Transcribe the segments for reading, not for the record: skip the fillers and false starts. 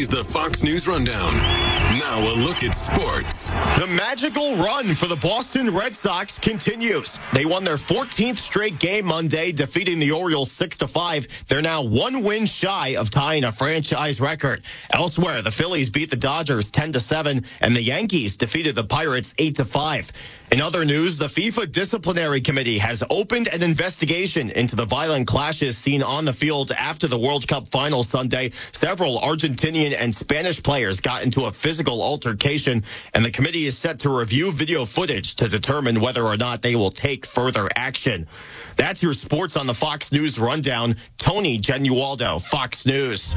the Fox News Rundown. Now a look at sports. The magical run for the Boston Red Sox continues. They won their 14th straight game Monday, defeating the Orioles 6-5. They're now one win shy of tying a franchise record. Elsewhere, the Phillies beat the Dodgers 10-7, and the Yankees defeated the Pirates 8-5. In other news, the FIFA Disciplinary Committee has opened an investigation into the violent clashes seen on the field after the World Cup final Sunday. Several Argentinian and Spanish players got into a physical altercation, and the committee is set to review video footage to determine whether or not they will take further action. That's your sports on the Fox News Rundown. Tony Genualdo, Fox News.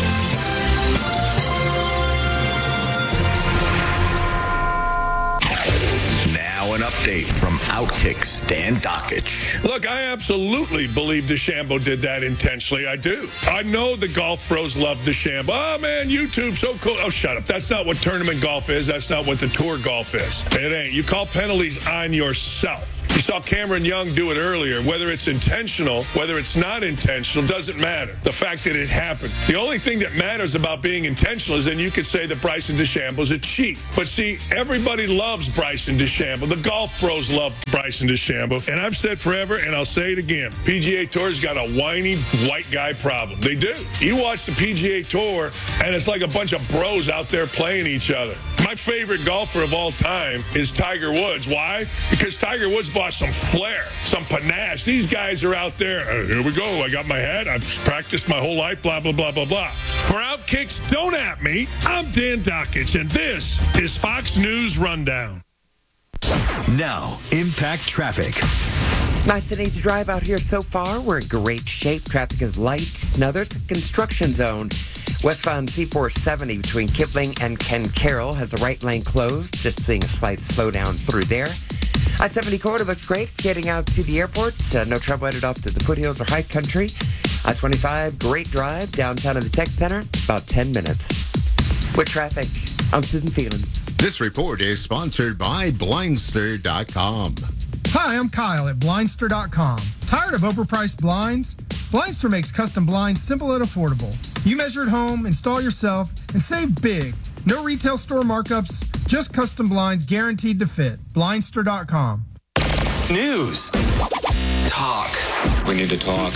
An update from Outkick Stan Dockich. Look, I absolutely believe DeChambeau did that intentionally. I do. I know the golf pros love DeChambeau. Oh, man, YouTube's so cool. Oh, shut up. That's not what tournament golf is. That's not what the tour golf is. It ain't. You call penalties on yourself. You saw Cameron Young do it earlier. Whether it's intentional, whether it's not intentional, doesn't matter. The fact that it happened. The only thing that matters about being intentional is then you could say that Bryson DeChambeau's a cheat. But see, everybody loves Bryson DeChambeau. The golf pros love Bryson DeChambeau. And I've said forever, and I'll say it again, PGA Tour's got a whiny white guy problem. They do. You watch the PGA Tour, and it's like a bunch of bros out there playing each other. My favorite golfer of all time is Tiger Woods. Why? Because Tiger Woods brought some flair, some panache. These guys are out there. Here we go. I got my hat. I've practiced my whole life, blah, blah, blah, blah, blah. For Outkicks, don't at me. I'm Dan Dockich, and this is Fox News Rundown. Now, Impact Traffic. Nice and easy drive out here so far. We're in great shape. Traffic is light. Now, there's a construction zone. Westbound C470 between Kipling and Ken Carroll has the right lane closed. Just seeing a slight slowdown through there. I-70 corridor looks great. Getting out to the airport. No trouble headed off to the foothills or high country. I-25, great drive. Downtown in the tech center, about 10 minutes. With traffic, I'm Susan Phelan. This report is sponsored by Blindster.com. Hi, I'm Kyle at Blindster.com. Tired of overpriced blinds? Blindster makes custom blinds simple and affordable. You measure at home, install yourself, and save big. No retail store markups, just custom blinds guaranteed to fit. Blindster.com. News. Talk. We need to talk.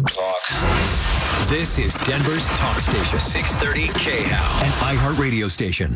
This is Denver's talk station. 630 KHOW. An iHeartRadio station.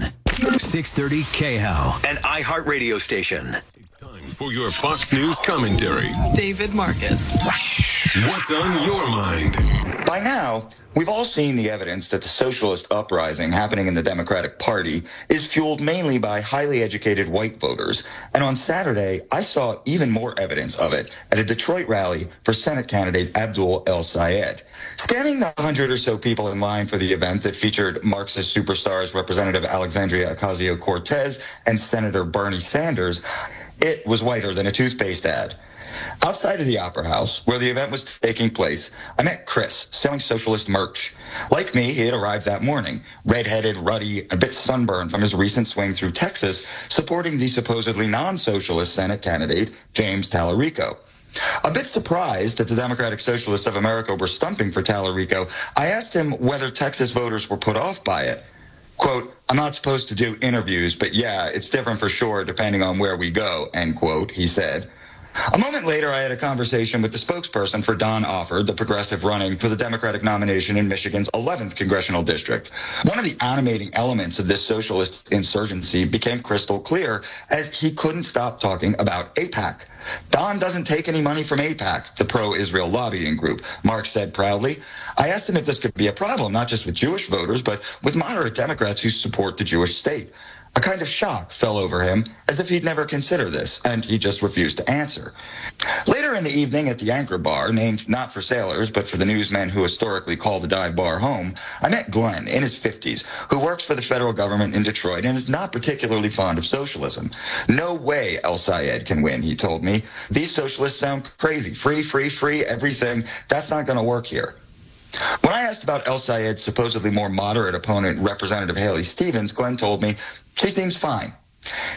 630 KHOW. An iHeartRadio station. It's time for your Fox News commentary. David Marcus. What's on your mind? By now, we've all seen the evidence that the socialist uprising happening in the Democratic Party is fueled mainly by highly educated white voters. And on Saturday, I saw even more evidence of it at a Detroit rally for Senate candidate Abdul El-Sayed. Scanning the 100 or so people in line for the event that featured Marxist superstars Representative Alexandria Ocasio-Cortez and Senator Bernie Sanders, it was whiter than a toothpaste ad. Outside of the Opera House, where the event was taking place, I met Chris, selling socialist merch. Like me, he had arrived that morning, red-headed, ruddy, a bit sunburned from his recent swing through Texas, supporting the supposedly non-socialist Senate candidate, James Tallarico. A bit surprised that the Democratic Socialists of America were stumping for Tallarico, I asked him whether Texas voters were put off by it. Quote, I'm not supposed to do interviews, but yeah, it's different for sure depending on where we go, end quote, he said. A moment later, I had a conversation with the spokesperson for Don Offord, the progressive running for the Democratic nomination in Michigan's 11th congressional district. One of the animating elements of this socialist insurgency became crystal clear as he couldn't stop talking about AIPAC. Don doesn't take any money from AIPAC, the pro-Israel lobbying group, Mark said proudly. I asked him if this could be a problem, not just with Jewish voters, but with moderate Democrats who support the Jewish state. A kind of shock fell over him, as if he'd never considered this, and he just refused to answer. Later in the evening at the Anchor Bar, named not for sailors, but for the newsmen who historically call the dive bar home, I met Glenn, in his 50s, who works for the federal government in Detroit and is not particularly fond of socialism. No way El-Sayed can win, he told me. These socialists sound crazy. Free, everything. That's not going to work here. When I asked about El-Sayed's supposedly more moderate opponent, Representative Haley Stevens, Glenn told me, she seems fine.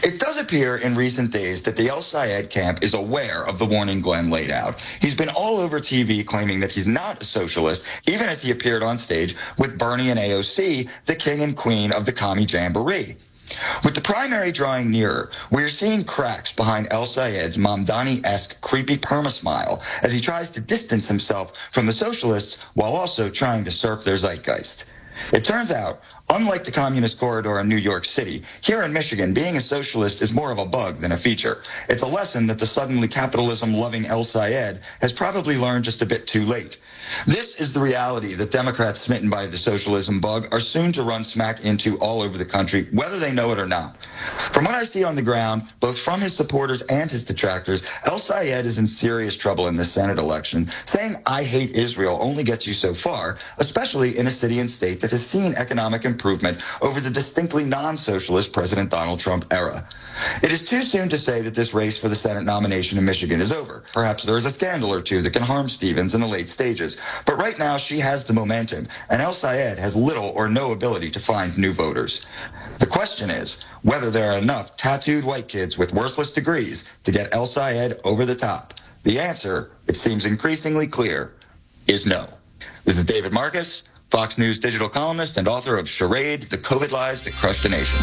It does appear in recent days that the El Sayed camp is aware of the warning Glenn laid out. He's been all over TV claiming that he's not a socialist, even as he appeared on stage with Bernie and AOC, the king and queen of the Commie Jamboree. With the primary drawing nearer, we're seeing cracks behind El Sayed's Mamdani-esque creepy perma-smile as he tries to distance himself from the socialists while also trying to surf their zeitgeist. It turns out, unlike the communist corridor in New York City, here in Michigan, being a socialist is more of a bug than a feature. It's a lesson that the suddenly capitalism-loving El Sayed has probably learned just a bit too late. This is the reality that Democrats smitten by the socialism bug are soon to run smack into all over the country, whether they know it or not. From what I see on the ground, both from his supporters and his detractors, El Sayed is in serious trouble in this Senate election. Saying "I hate Israel" only gets you so far, especially in a city and state that has seen economic improvement over the distinctly non-socialist President Donald Trump era. It is too soon to say that this race for the Senate nomination in Michigan is over. Perhaps there is a scandal or two that can harm Stevens in the late stages. But right now, she has the momentum, and El Sayed has little or no ability to find new voters. The question is whether there are enough tattooed white kids with worthless degrees to get El Sayed over the top. The answer, it seems increasingly clear, is no. This is David Marcus, Fox News digital columnist and author of Charade, The COVID Lies That Crushed a Nation.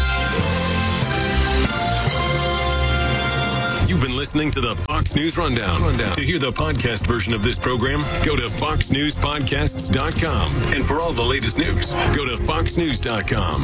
You've been listening to the Fox News Rundown. To hear the podcast version of this program, go to foxnewspodcasts.com. And for all the latest news, go to foxnews.com.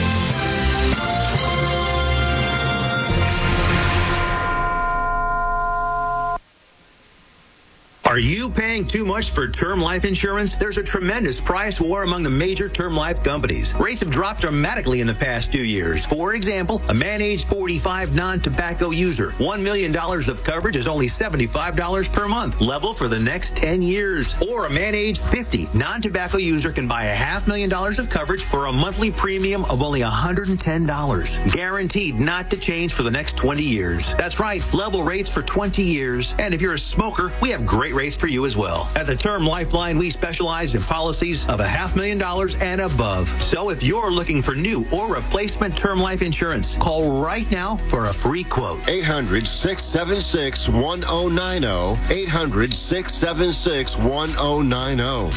Are you paying too much for term life insurance? There's a tremendous price war among the major term life companies. Rates have dropped dramatically in the past 2 years. For example, a man age 45 non-tobacco user, $1 million of coverage is only $75 per month, level for the next 10 years. Or a man age 50 non-tobacco user can buy $500,000 of coverage for a monthly premium of only $110, guaranteed not to change for the next 20 years. That's right, level rates for 20 years. And if you're a smoker, we have great rates for you as well. At the Term Lifeline, we specialize in policies of $500,000 and above. So if you're looking for new or replacement term life insurance, call right now for a free quote. 800-676-1090. 800-676-1090.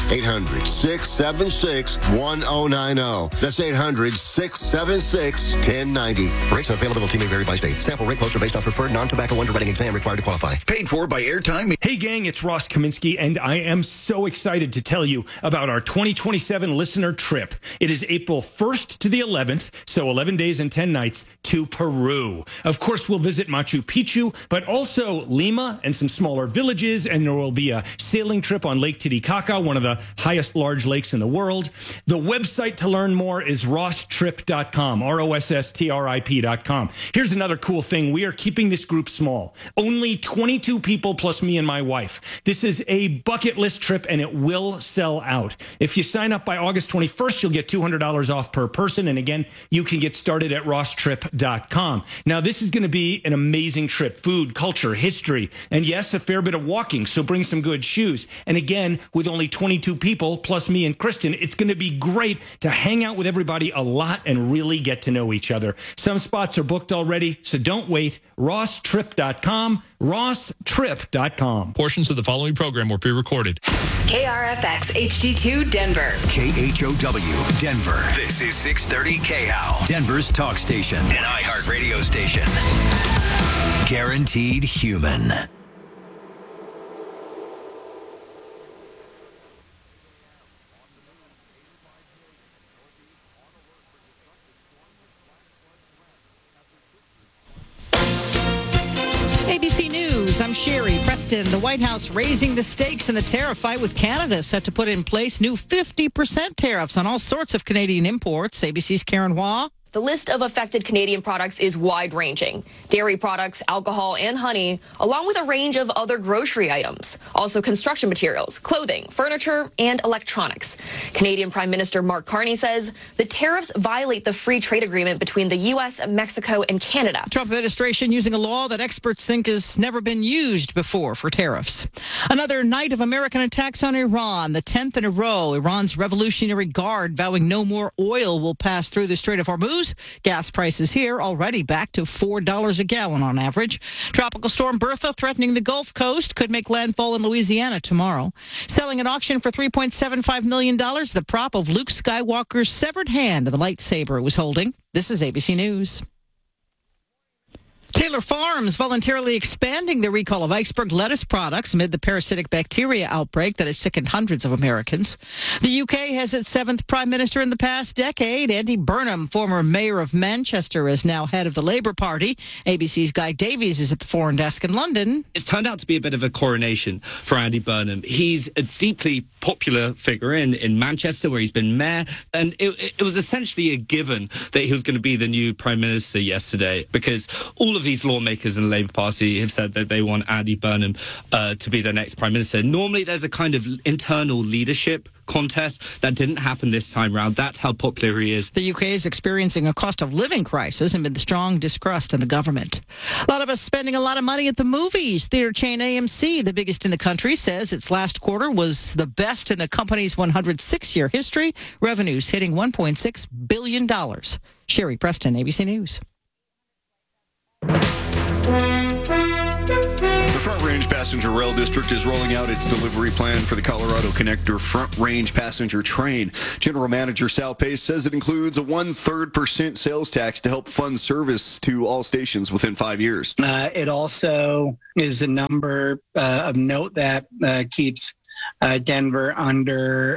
800-676-1090. That's 800-676-1090. Rates and availability may vary by state. Sample rate quotes are based on preferred non-tobacco underwriting exam required to qualify. Paid for by Airtime. Hey gang, it's Ross Kaminsky, and I am so excited to tell you about our 2027 listener trip. It is April 1st to the 11th, so 11 days and 10 nights to Peru. Of course, we'll visit Machu Picchu, but also Lima and some smaller villages, and there will be a sailing trip on Lake Titicaca, one of the highest large lakes in the world. The website to learn more is rosstrip.com, ROSSTRIP.com. Here's another cool thing. We are keeping this group small. Only 22 people plus me and my wife. This is a bucket list trip, and it will sell out. If you sign up by August 21st, you'll get $200 off per person. And again, you can get started at rosstrip.com. Now, this is going to be an amazing trip. Food, culture, history, and yes, a fair bit of walking. So bring some good shoes. And again, with only 22 people, plus me and Kristen, it's going to be great to hang out with everybody a lot and really get to know each other. Some spots are booked already, so don't wait. rosstrip.com, rosstrip.com. Portions of the following program were pre-recorded. KRFX HD2 Denver. KHOW Denver. This is 630 KHOW. Denver's talk station. An iHeart radio station. Guaranteed human. ABC News, I'm Sherry Preston. The White House raising the stakes in the tariff fight with Canada, set to put in place new 50% tariffs on all sorts of Canadian imports. ABC's Karen Hua. The list of affected Canadian products is wide-ranging. Dairy products, alcohol, and honey, along with a range of other grocery items. Also construction materials, clothing, furniture, and electronics. Canadian Prime Minister Mark Carney says the tariffs violate the free trade agreement between the U.S., Mexico, and Canada. Trump administration using a law that experts think has never been used before for tariffs. Another night of American attacks on Iran, the 10th in a row. Iran's Revolutionary Guard vowing no more oil will pass through the Strait of Hormuz lows. Gas prices here already back to $4 a gallon on average. Tropical storm Bertha threatening the Gulf Coast could make landfall in Louisiana tomorrow. Selling at auction for $3.75 million, the prop of Luke Skywalker's severed hand of the lightsaber it was holding. This is ABC News. Taylor Farms voluntarily expanding the recall of iceberg lettuce products amid the parasitic bacteria outbreak that has sickened hundreds of Americans. The UK has its 7th prime minister in the past decade. Andy Burnham, former mayor of Manchester, is now head of the Labour Party. ABC's Guy Davies is at the Foreign Desk in London. It's turned out to be a bit of a coronation for Andy Burnham. He's a deeply popular figure in Manchester, where he's been mayor, and it was essentially a given that he was going to be the new prime minister yesterday, because all of these lawmakers in the Labour Party have said that they want Andy Burnham to be their next prime minister. Normally there's a kind of internal leadership contest. That didn't happen this time round. That's how popular he is. The UK is experiencing a cost of living crisis amid the strong distrust in the government. A lot of us spending a lot of money at the movies. Theater chain AMC, the biggest in the country, says its last quarter was the best in the company's 106-year history. Revenues hitting $1.6 billion. Sherry Preston, ABC News. The Front Range Passenger Rail District is rolling out its delivery plan for the Colorado Connector Front Range Passenger Train. General Manager Sal Pace says it includes a 1/3% sales tax to help fund service to all stations within 5 years. It also is a number of note that keeps Denver under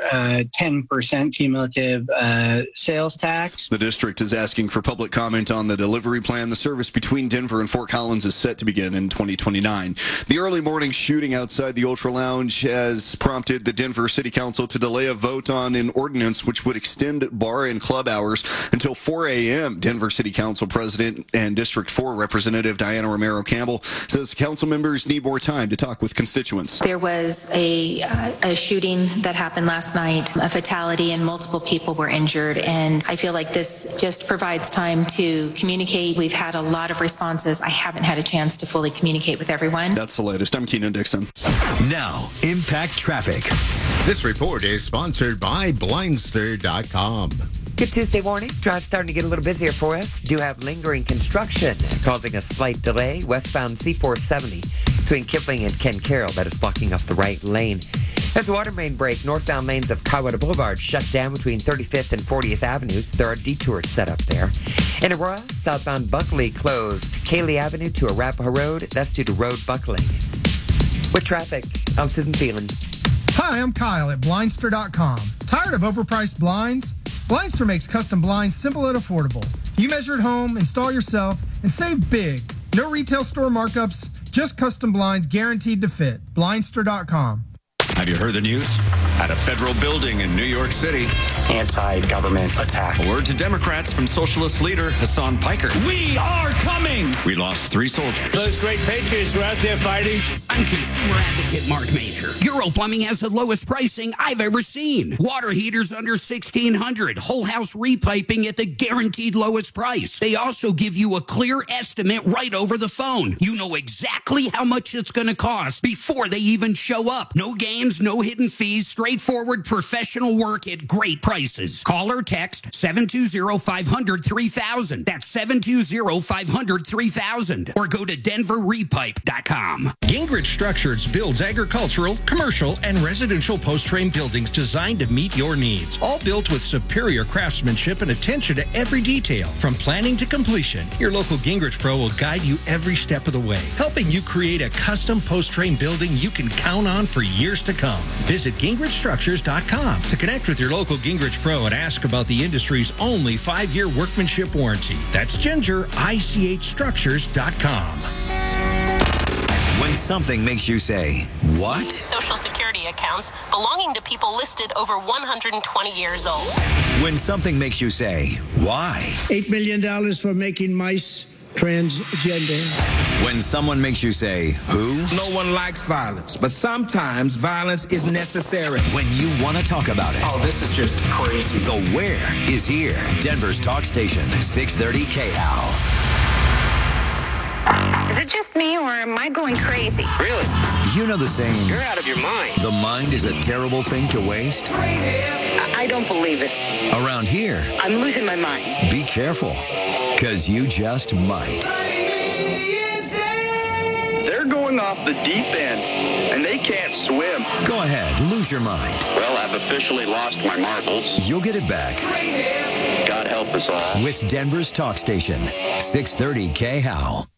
10% cumulative sales tax. The district is asking for public comment on the delivery plan. The service between Denver and Fort Collins is set to begin in 2029. The early morning shooting outside the Ultra Lounge has prompted the Denver City Council to delay a vote on an ordinance which would extend bar and club hours until 4 a.m. Denver City Council President and District 4 Representative Diana Romero Campbell says council members need more time to talk with constituents. There was a shooting that happened last night, a fatality, and multiple people were injured. And I feel like this just provides time to communicate. We've had a lot of responses. I haven't had a chance to fully communicate with everyone. That's the latest. I'm Keenan Dixon. Now, Impact Traffic. This report is sponsored by Blindster.com. Good Tuesday morning. Drive starting to get a little busier for us. Do have lingering construction causing a slight delay. Westbound C470 between Kipling and Ken Carroll. That is blocking up the right lane. There's a water main break. Northbound lanes of Kawada Boulevard shut down between 35th and 40th Avenues. There are detours set up there. In Aurora, southbound Buckley closed Cayley Avenue to Arapahoe Road. That's due to road buckling. With traffic, I'm Susan Phelan. Hi, I'm Kyle at Blindster.com. Tired of overpriced blinds? Blindster makes custom blinds simple and affordable. You measure at home, install yourself, and save big. No retail store markups, just custom blinds guaranteed to fit. Blindster.com. Have you heard the news? At a federal building in New York City. Anti-government attack. Word to Democrats from socialist leader Hassan Piker. We are coming! We lost 3 soldiers. Those great patriots were out there fighting. I'm consumer advocate Mark Major. Euro Plumbing has the lowest pricing I've ever seen. Water heaters under $1,600. Whole house repiping at the guaranteed lowest price. They also give you a clear estimate right over the phone. You know exactly how much it's going to cost before they even show up. No games, no hidden fees, straightforward professional work at great prices. Call or text 720-500-3000. That's 720-500-3000. Or go to denverrepipe.com. Gingrich Structures builds agricultural, commercial, and residential post-frame buildings designed to meet your needs. All built with superior craftsmanship and attention to every detail. From planning to completion, your local Gingrich Pro will guide you every step of the way, helping you create a custom post-frame building you can count on for years to come. Visit GingrichStructures.com to connect with your local Gingrich Pro and ask about the industry's only 5-year workmanship warranty. That's GingerICHStructures.com. When something makes you say, what? Social Security accounts belonging to people listed over 120 years old. When something makes you say, why? $8 million for making mice transgender. When someone makes you say, who? No one likes violence, but sometimes violence is necessary. When you want to talk about it. Oh, this is just crazy. The where is here. Denver's talk station, 630 KHOW. Is it just me, or am I going crazy? Really? You know the saying, you're out of your mind. The mind is a terrible thing to waste. I I don't believe it. Around here, I'm losing my mind. be careful, because you just might. They're going off the deep end, and they can't swim. Go ahead, lose your mind. Well, I've officially lost my marbles. You'll get it back. God help us all. With Denver's talk station, 630 KHOW.